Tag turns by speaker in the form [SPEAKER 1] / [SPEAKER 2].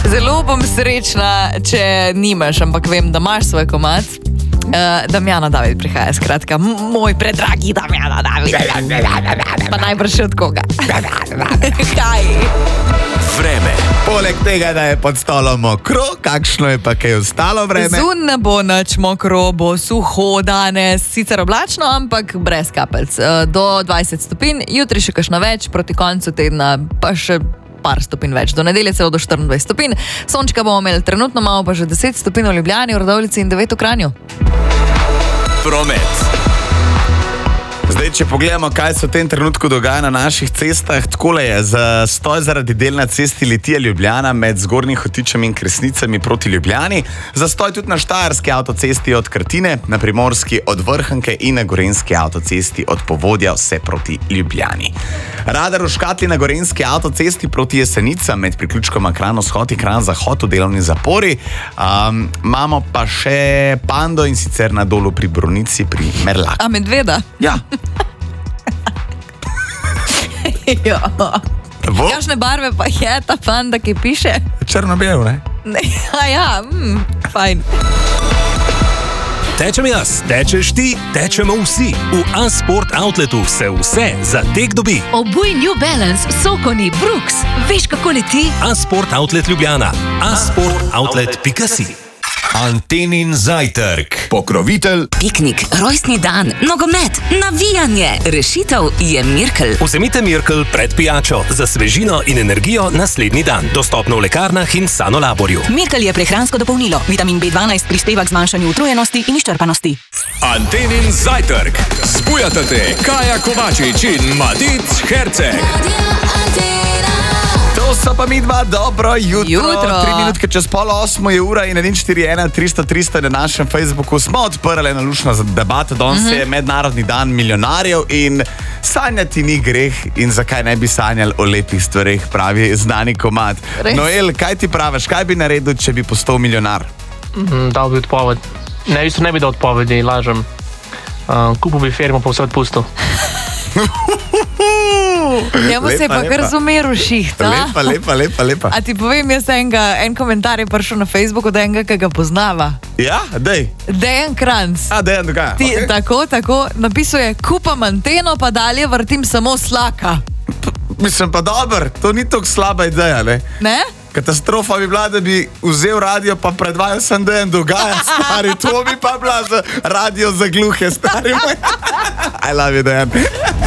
[SPEAKER 1] Zelo bom srečna, če nimaš, ampak vem, da imaš svoj komad. Damjana David prihaja, skratka, moj predragi Damjana David. Pa najbrž še od koga. Kaj?
[SPEAKER 2] Vreme.
[SPEAKER 3] Poleg tega, da je pod stolom mokro, kakšno je pa kaj ostalo vreme?
[SPEAKER 1] Zun ne bo nič mokro, bo suho danes, sicer oblačno, ampak brez kapelc. Do 20 stopinj, jutri še kakšno več, proti koncu tedna pa še par stopinj več. Do nedelje celo do 24 stopinj. Sončka bomo imeli trenutno, malo pa že 10 stopinj v Ljubljani, v Radovljici in 9 v Kranju.
[SPEAKER 2] Promet.
[SPEAKER 3] Zdaj, če pogledamo, kaj se v tem trenutku dogaja na naših cestah, takole je. Zastoj zaradi del na cesti Litija Ljubljana med Zgornjim Hotičem in Kresnicami proti Ljubljani. Zastoj tudi na Štajerski avtocesti od Krtine, na Primorski od Vrhanke in na Gorenjski avtocesti od Povodja vse proti Ljubljani. Radar v Škatli na Gorenjski avtocesti proti Jesenicam med priključkoma Kranj-Vzhod in Kranj-Zahod v delovni zapori. Imamo pa še Pando in sicer na Dolu pri Brunici pri Merlaku.
[SPEAKER 1] A medveda?
[SPEAKER 3] Ja.
[SPEAKER 1] Jo. Kakšne barve pa je ta panda, ki piše?
[SPEAKER 3] Črno-bel, ne?
[SPEAKER 1] Fajn.
[SPEAKER 2] Tečem jaz, tečeš ti, tečemo vsi. V A-Sport Outletu se vse za tek dobi.
[SPEAKER 4] Obuj New Balance, Sokoni, Brooks. Veš, kako leti?
[SPEAKER 2] A-Sport Outlet Ljubljana. asportoutlet.si.
[SPEAKER 5] Antenin zajtrk. Pokrovitelj.
[SPEAKER 4] Piknik, rojstni dan, nogomet, navijanje. Rešitev je Mirkel.
[SPEAKER 2] Vzemite Mirkel pred pijačo za svežino in energijo naslednji dan. Dostopno v lekarnah in Sanolaborju.
[SPEAKER 4] Mirkel je prehransko dopolnilo. Vitamin B12 prispeva k zmanjšanju utrujenosti in izčrpanosti.
[SPEAKER 5] Antenin zajtrk. Zbujata te Kaja Kovačič in Madic Herceg.
[SPEAKER 3] To so pa mi dva, dobro jutro.
[SPEAKER 1] 3
[SPEAKER 3] minutke čez 7:30 je ura in 141 300 300 na našem Facebooku smo odprli eno lušno debato. Danes je mednarodni dan milijonarjev in sanjati ni greh in zakaj ne bi sanjali o lepih stvareh, pravi znani komad.
[SPEAKER 1] Res?
[SPEAKER 3] Noel, kaj ti praviš, kaj bi naredil, če bi postal milijonar?
[SPEAKER 6] Dal bi odpoved. Ne bi dal odpovedi, lažem. Kupil bi firmo, pa vse odpustil.
[SPEAKER 1] Njemu se je pa kar zumeril šiht, a?
[SPEAKER 3] Lepa.
[SPEAKER 1] A ti povem, jaz en komentar je prišel na Facebooku, da enega, ki ga poznava.
[SPEAKER 3] Ja, dej.
[SPEAKER 1] Dejan Kranc.
[SPEAKER 3] Dejan dogaja.
[SPEAKER 1] Tako, napisal je, kupam anteno, pa dalje vrtim samo slaka.
[SPEAKER 3] Mislim pa dober, to ni tako slaba ideja, ne?
[SPEAKER 1] Ne?
[SPEAKER 3] Katastrofa bi bila, da bi vzel radio pa predvajal sem Dejan dogaja, stari. To bi pa bila radio za gluhe, stari. I love you, Dejan.